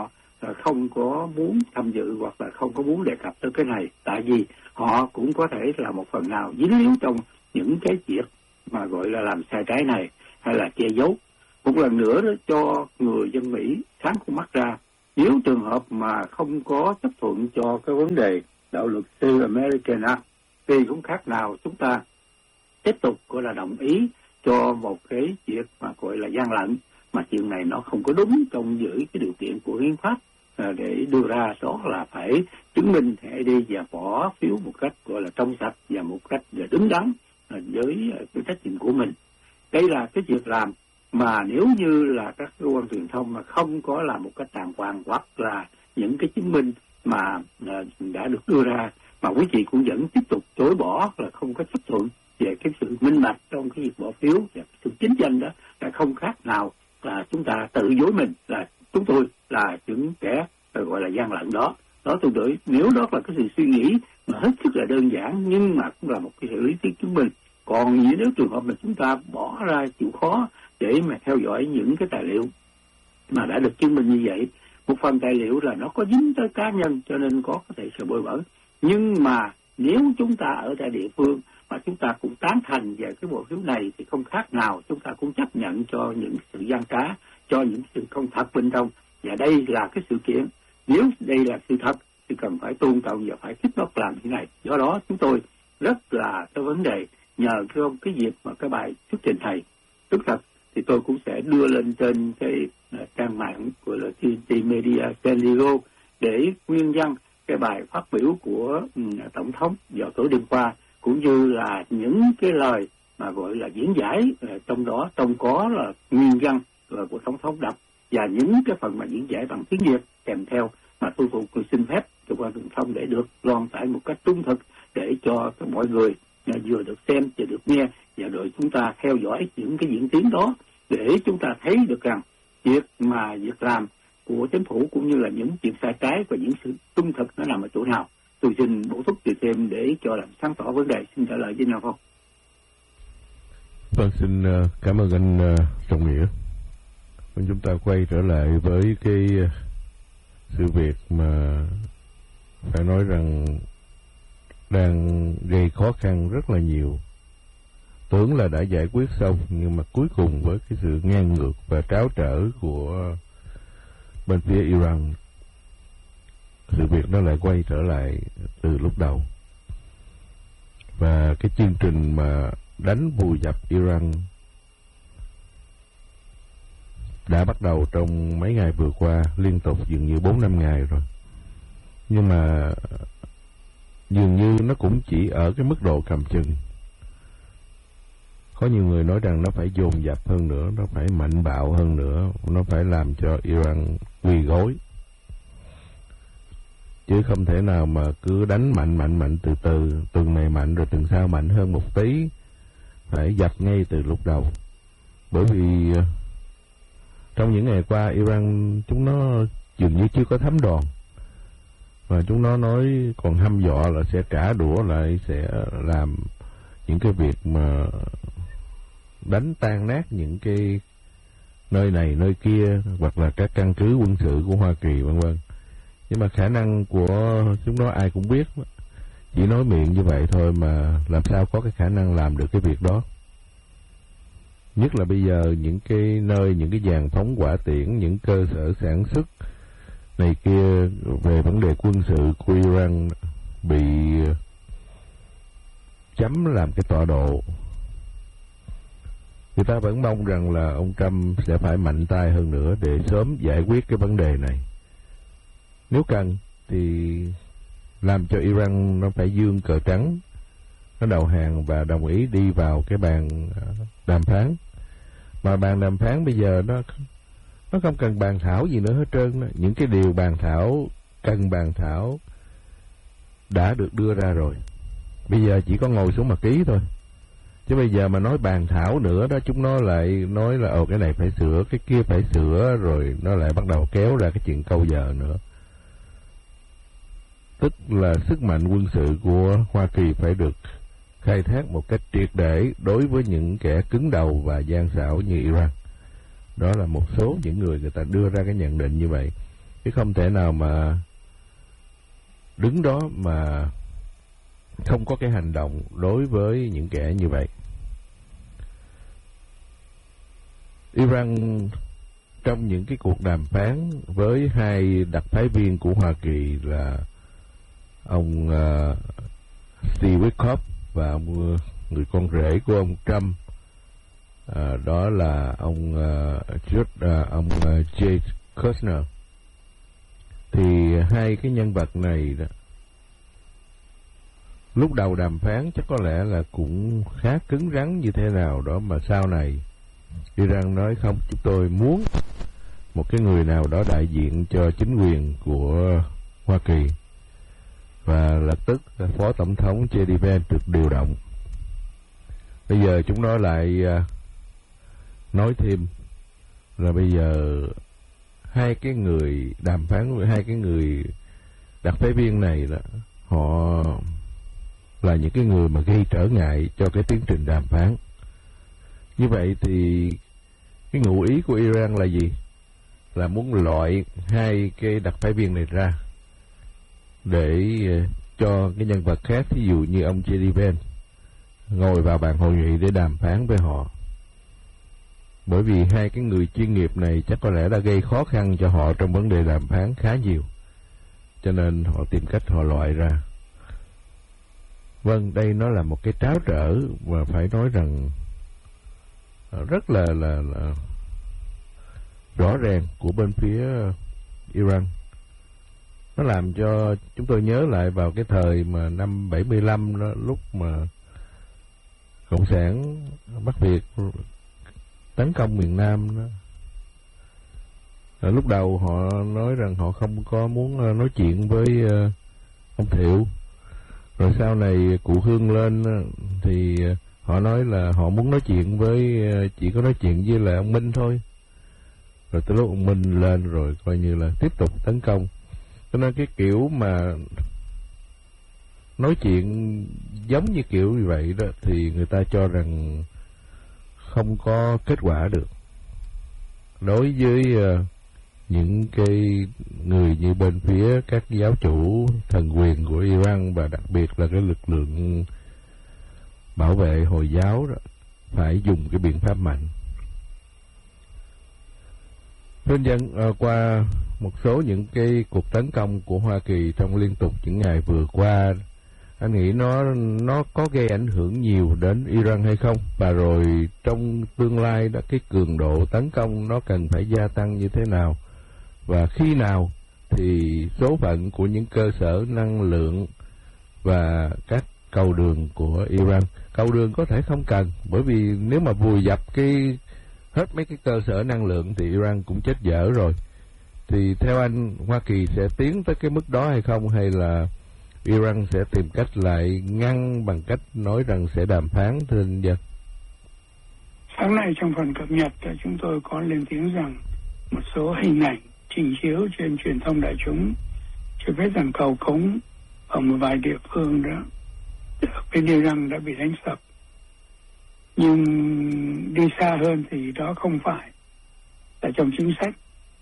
không có muốn tham dự hoặc là không có muốn đề cập tới cái này, tại vì họ cũng có thể là một phần nào dính líu trong những cái việc mà gọi là làm sai trái này hay là che giấu. Một lần nữa đó, cho người dân Mỹ sáng con mắt ra, nếu trường hợp mà không có chấp thuận cho cái vấn đề đạo luật sư American Act thì cũng khác nào chúng ta tiếp tục gọi là đồng ý cho một cái việc mà gọi là gian lận, mà chuyện này nó không có đúng trong giữ cái điều kiện của hiến pháp à, để đưa ra, đó là phải chứng minh hãy đi và bỏ phiếu một cách gọi là trong sạch và một cách đứng đắn à, với cái trách nhiệm của mình. Đây là cái việc làm mà nếu như là các cơ quan truyền thông mà không có làm một cách đàng hoàng, hoặc là những cái chứng minh mà à, đã được đưa ra mà quý vị cũng vẫn tiếp tục chối bỏ, là không có chấp thuận về cái sự minh bạch trong cái việc bỏ phiếu và sự chính danh, đó là không khác nào là chúng ta tự dối mình là chúng tôi là những kẻ gọi là gian lận đó. Đó tôi đợi, nếu đó là cái sự suy nghĩ mà hết sức là đơn giản nhưng mà cũng là một cái sự lý thuyết chứng minh. Còn nếu trường hợp mà chúng ta bỏ ra chịu khó để mà theo dõi những cái tài liệu mà đã được chứng minh như vậy, một phần tài liệu là nó có dính tới cá nhân cho nên có có thể sự bôi bẩn, nhưng mà nếu chúng ta ở tại địa phương mà chúng ta cũng tán thành về cái bộ phiếu này thì không khác nào chúng ta cũng chấp nhận cho những sự gian trá, cho những sự không thật bên trong. Và đây là cái sự kiện, nếu đây là sự thật thì cần phải tôn trọng và phải tiếp tục làm như này. Do đó chúng tôi rất là cái vấn đề nhờ cái, cái dịp mà cái bài thuyết trình thầy tức thật thì tôi cũng sẽ đưa lên trên cái uh, trang mạng của là tê en tê Media San Diego để nguyên văn cái bài phát biểu của um, Tổng thống vào tối đêm qua, cũng như là những cái lời mà gọi là diễn giải uh, trong đó trong có là nguyên văn uh, của Tổng thống đọc và những cái phần mà diễn giải bằng tiếng Việt kèm theo, mà tôi cũng xin phép cơ quan truyền thông để được loan tải một cách trung thực để cho mọi người uh, vừa được xem và được nghe, và đợi chúng ta theo dõi những cái diễn tiến đó để chúng ta thấy được rằng việc mà việc làm của chính phủ cũng như là những chuyện sai trái và những sự trung thực nó nằm ở chỗ nào. Tôi xin bổ túc từ thêm để cho làm sáng tỏ vấn đề. Xin trả lời với nào không? Vâng, xin cảm ơn anh Trọng Nghĩa. Chúng ta quay trở lại với cái sự việc mà phải nói rằng đang gây khó khăn rất là nhiều. Tưởng là đã giải quyết xong, nhưng mà cuối cùng với cái sự ngang ngược và tráo trở của bên phía Iran, sự việc nó lại quay trở lại từ lúc đầu. Và cái chương trình mà đánh vùi dập Iran đã bắt đầu trong mấy ngày vừa qua, liên tục dường như bốn năm ngày rồi. Nhưng mà dường như nó cũng chỉ ở cái mức độ cầm chừng. Có nhiều người nói rằng nó phải dồn dập hơn nữa, nó phải mạnh bạo hơn nữa, nó phải làm cho Iran quỳ gối. Chứ không thể nào mà cứ đánh mạnh mạnh mạnh từ từ, tuần này mạnh rồi tuần sau mạnh hơn một tí, phải dập ngay từ lúc đầu. Bởi vì trong những ngày qua Iran chúng nó dường như chưa có thấm đòn, và chúng nó nói còn hăm dọa là sẽ trả đũa lại, sẽ làm những cái việc mà đánh tan nát những cái nơi này nơi kia, hoặc là các căn cứ quân sự của Hoa Kỳ vân vân. Nhưng mà khả năng của chúng nó ai cũng biết, chỉ nói miệng như vậy thôi mà làm sao có cái khả năng làm được cái việc đó. Nhất là bây giờ những cái nơi, những cái dàn phóng hỏa tiễn, những cơ sở sản xuất này kia về vấn đề quân sự của Iran bị chấm làm cái tọa độ. Người ta vẫn mong rằng là ông Trump sẽ phải mạnh tay hơn nữa để sớm giải quyết cái vấn đề này. Nếu cần thì làm cho Iran nó phải giương cờ trắng, nó đầu hàng và đồng ý đi vào cái bàn đàm phán. Mà bàn đàm phán bây giờ nó nó không cần bàn thảo gì nữa hết trơn đó. Những cái điều bàn thảo cần bàn thảo đã được đưa ra rồi. Bây giờ chỉ có ngồi xuống mà ký thôi. Chứ bây giờ mà nói bàn thảo nữa đó, chúng nó lại nói là ồ cái này phải sửa, cái kia phải sửa, rồi nó lại bắt đầu kéo ra cái chuyện câu giờ nữa. Tức là sức mạnh quân sự của Hoa Kỳ phải được khai thác một cách triệt để đối với những kẻ cứng đầu và gian xảo như Iran. Đó là một số những người người ta đưa ra cái nhận định như vậy. chứ không thể nào mà đứng đó mà không có cái hành động đối với những kẻ như vậy. Iran trong những cái cuộc đàm phán với hai đặc phái viên của Hoa Kỳ là ông uh, Steve Witkoff và ông, người con rể của ông Trump, uh, đó là ông uh, George, uh, ông uh, Jay Kushner, thì hai cái nhân vật này đó, lúc đầu đàm phán chắc có lẽ là cũng khá cứng rắn như thế nào đó, mà sau này Iran nói không, chúng tôi muốn một cái người nào đó đại diện cho chính quyền của Hoa Kỳ, và lập tức Phó Tổng thống J D Vance được điều động. Bây giờ chúng nó lại nói thêm là bây giờ hai cái người đàm phán, hai cái người đặc phái viên này là họ là những cái người mà gây trở ngại cho cái tiến trình đàm phán. Như vậy thì cái ngụ ý của Iran là gì? Là muốn loại hai cái đặc phái viên này ra để cho cái nhân vật khác, ví dụ như ông J D Vance, ngồi vào bàn hội nghị để đàm phán với họ. Bởi vì hai cái người chuyên nghiệp này chắc có lẽ đã gây khó khăn cho họ trong vấn đề đàm phán khá nhiều, cho nên họ tìm cách họ loại ra. Vâng, đây nó là một cái tráo trở và phải nói rằng rất là, là, là rõ ràng của bên phía Iran. Nó làm cho chúng tôi nhớ lại vào cái thời mà năm bảy mươi lăm đó, lúc mà Cộng sản Bắc Việt tấn công miền Nam đó. Ở lúc đầu họ nói rằng họ không có muốn nói chuyện với ông Thiệu, rồi sau này cụ Hương lên thì họ nói là họ muốn nói chuyện với, chỉ có nói chuyện với lại ông Minh thôi. Rồi tới lúc ông Minh lên rồi coi như là tiếp tục tấn công. Cho nên cái kiểu mà nói chuyện giống như kiểu như vậy đó thì người ta cho rằng không có kết quả được. Đối với uh, những cái người như bên phía các giáo chủ thần quyền của Iran, và đặc biệt là cái lực lượng bảo vệ Hồi giáo đó, phải dùng cái biện pháp mạnh. Thưa dân, uh, qua một số những cái cuộc tấn công của Hoa Kỳ trong liên tục những ngày vừa qua, anh nghĩ nó nó có gây ảnh hưởng nhiều đến Iran hay không? Và rồi trong tương lai đó, cái cường độ tấn công nó cần phải gia tăng như thế nào? Và khi nào thì số phận của những cơ sở năng lượng và các cầu đường của Iran, cầu đường có thể không cần, bởi vì nếu mà vùi dập cái hết mấy cái cơ sở năng lượng thì Iran cũng chết dở rồi. Thì theo anh, Hoa Kỳ sẽ tiến tới cái mức đó hay không, hay là Iran sẽ tìm cách lại ngăn bằng cách nói rằng sẽ đàm phán, thưa anh Dân? Sáng nay trong phần cập nhật chúng tôi có lên tiếng rằng một số hình ảnh trình chiếu trên truyền thông đại chúng cho biết rằng cầu cống ở một vài địa phương đó bên Iran đã bị đánh sập. Nhưng đi xa hơn thì đó không phải là trong chính sách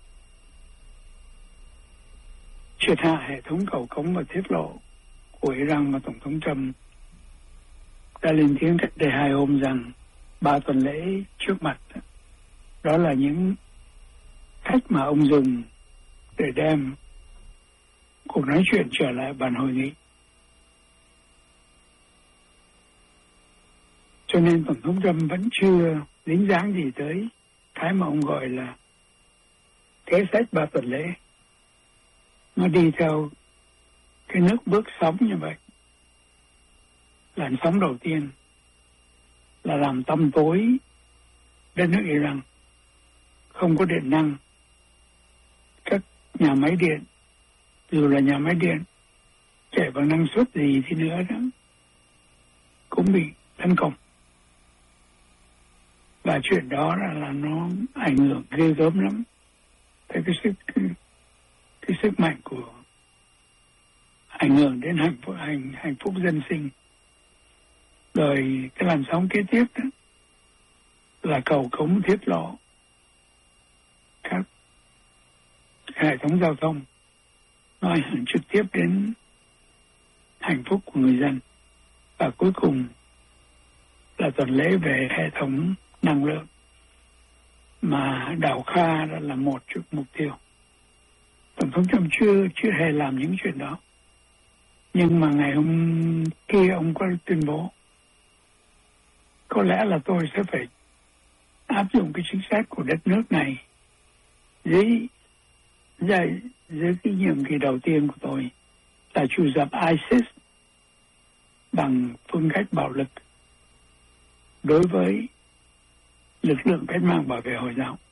triệt hạ hệ thống cầu cống và tiết lộ của Iran, mà Tổng thống Trump đã lên tiếng cách đây hai hôm rằng ba tuần lễ trước mặt đó là những cách mà ông dùng để đem cuộc nói chuyện trở lại bàn hội nghị. Cho nên Tổng thống Trump vẫn chưa dính dáng gì tới cái mà ông gọi là kế sách ba tuần lễ. Nó đi theo cái nước bước sóng như vậy. Làn sóng đầu tiên là làm tăm tối đất nước Iran, không có điện năng. Các nhà máy điện, dù là nhà máy điện chạy bằng năng suất gì thì nữa đó, cũng bị tấn công. Và chuyện đó là, là nó ảnh hưởng ghê gớm lắm tới cái sức cái, cái sức mạnh của ảnh hưởng đến hạnh phúc hạnh hạnh phúc dân sinh. Rồi cái làn sóng kế tiếp đó là cầu cống tiết lộ các hệ thống giao thông, nó ảnh hưởng trực tiếp đến hạnh phúc của người dân. Và cuối cùng là tuần lễ về hệ thống năng lượng mà Đào Kha đã là một trong mục tiêu. Tổng thống Trump chưa chưa hề làm những chuyện đó, nhưng mà ngày hôm kia ông có tuyên bố có lẽ là tôi sẽ phải áp dụng cái chính sách của đất nước này dưới dưới, dưới cái nhiệm kỳ đầu tiên của tôi là chủ dập ISIS bằng phương cách bạo lực đối với lực lượng cách mạng bảo vệ Hồi giáo.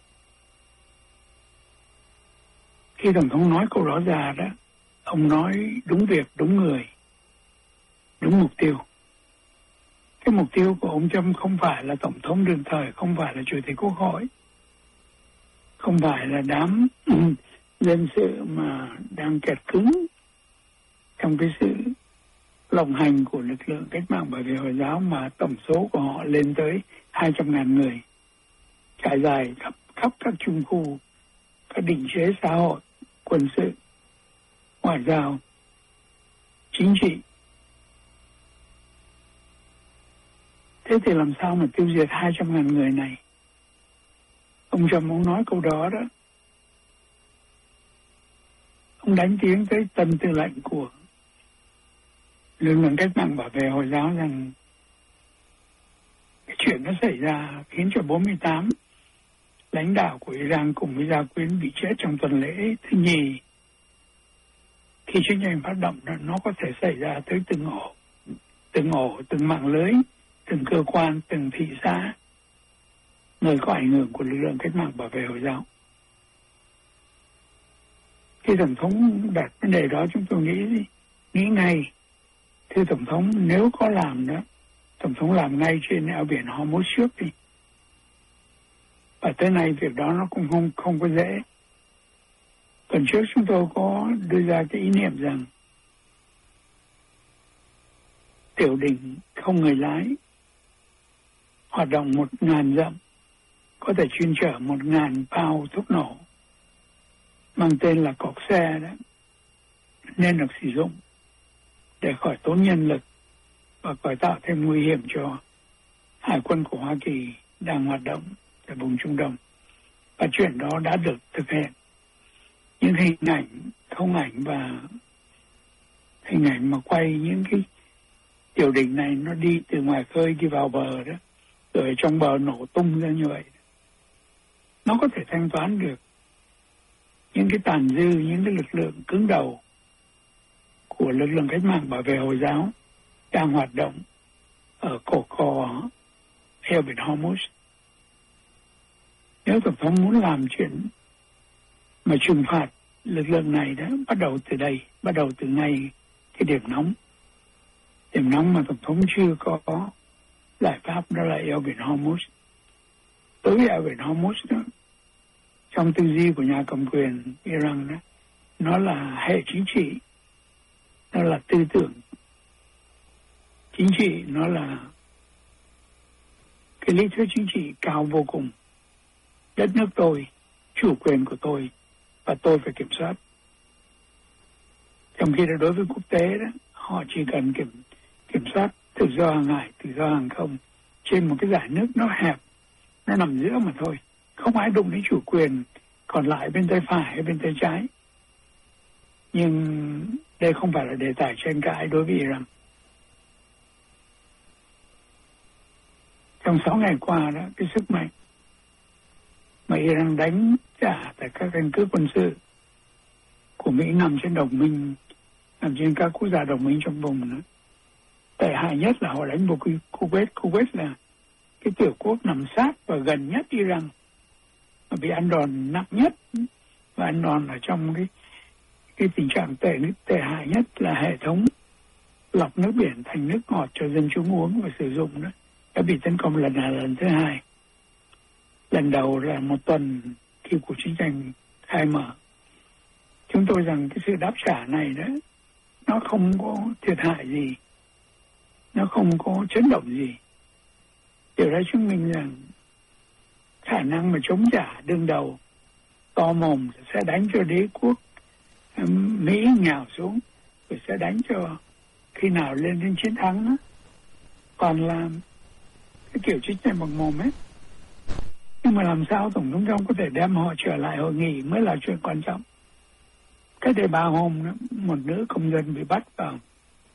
Khi Tổng thống nói câu đó ra đó, ông nói đúng việc, đúng người, đúng mục tiêu. Cái mục tiêu của ông Trump không phải là Tổng thống đương thời, không phải là Chủ tịch Quốc hội, không phải là đám dân sự mà đang kẹt cứng trong cái sự lộng hành của lực lượng cách mạng bảo vệ Hồi giáo, mà tổng số của họ lên tới hai trăm ngàn người, trải dài khắp, khắp các trung khu, các định chế xã hội, quân sự, ngoại giao, chính trị. Thế thì làm sao mà tiêu diệt hai trăm ngàn người này? Ông Trump ông nói câu đó đó, ông đánh tiếng tới tân tư lệnh của lực lượng cách mạng bảo vệ Hồi giáo rằng cái chuyện nó xảy ra khiến cho bốn mươi tám lãnh đạo của Iran cùng với gia quyến bị chết trong tuần lễ thứ nhì. Khi chiến tranh phát động, nó có thể xảy ra tới từng ổ, từng ổ, từng mạng lưới, từng cơ quan, từng thị xã, nơi có ảnh hưởng của lực lượng cách mạng bảo vệ Hồi giáo. Khi Tổng thống đặt vấn đề đó, chúng tôi nghĩ nghĩ ngay, thưa Tổng thống, nếu có làm đó, Tổng thống làm ngay trên eo biển Hormuz trước đi. Và tới nay việc đó nó cũng không, không có dễ. Tuần trước chúng tôi có đưa ra cái ý niệm rằng tiểu đỉnh không người lái hoạt động một ngàn dặm có thể chuyên chở một ngàn bao thuốc nổ mang tên là cọc xe đó, nên được sử dụng để khỏi tốn nhân lực và khỏi tạo thêm nguy hiểm cho hải quân của Hoa Kỳ đang hoạt động tại vùng Trung Đông. Và chuyện đó đã được thực hiện. Những hình ảnh, không ảnh và hình ảnh mà quay những cái tiểu đỉnh này nó đi từ ngoài khơi đi vào bờ đó, rồi trong bờ nổ tung ra như vậy, nó có thể thanh toán được những cái tàn dư, những cái lực lượng cứng đầu của lực lượng cách mạng bảo vệ Hồi giáo đang hoạt động ở cổ cò eo biển Hormuz. Nếu Tổng thống muốn làm chuyện mà trừng phạt lực lượng này đó, bắt đầu từ đây, bắt đầu từ ngay cái điểm nóng. Điểm nóng mà Tổng thống chưa có giải pháp, đó là eo biển Hormuz. Đối với eo biển Hormuz đó, trong tư duy của nhà cầm quyền Iran đó, nó là hệ chính trị, nó là tư tưởng chính trị, nó là cái lý thuyết chính trị cao vô cùng. Đất nước tôi, chủ quyền của tôi, và tôi phải kiểm soát. Trong khi đó đối với quốc tế đó, họ chỉ cần kiểm kiểm soát tự do hàng hải, tự do hàng không trên một cái dải nước nó hẹp, nó nằm giữa mà thôi. Không ai đụng đến chủ quyền còn lại bên tay phải hay bên tay trái. Nhưng đây không phải là đề tài tranh cãi đối với Iran. Trong sáu ngày qua đó, cái sức mạnh mà Iran đánh trả tại các căn cứ quân sự của Mỹ nằm trên đồng minh, nằm trên các quốc gia đồng minh trong vùng nữa. Tệ hại nhất là họ đánh vào Kuwait. Kuwait là cái tiểu quốc nằm sát và gần nhất Iran, mà bị ăn đòn nặng nhất, và ăn đòn ở trong cái cái tình trạng tệ tệ hại nhất là hệ thống lọc nước biển thành nước ngọt cho dân chúng uống và sử dụng đó đã bị tấn công lần này lần thứ hai. Lần đầu là một tuần khi cuộc chiến tranh khai mở. Chúng tôi rằng cái sự đáp trả này đó, nó không có thiệt hại gì, nó không có chấn động gì. Điều đó chứng minh rằng khả năng mà chống trả đương đầu to mồm sẽ đánh cho đế quốc Mỹ nhào xuống, rồi sẽ đánh cho khi nào lên đến chiến thắng đó. Còn là cái kiểu chiến tranh bằng mồm ấy. Nhưng mà làm sao Tổng thống Trump có thể đem họ trở lại hội nghị mới là chuyện quan trọng. Cái đây ba hôm đó, một nữ công dân bị bắt vào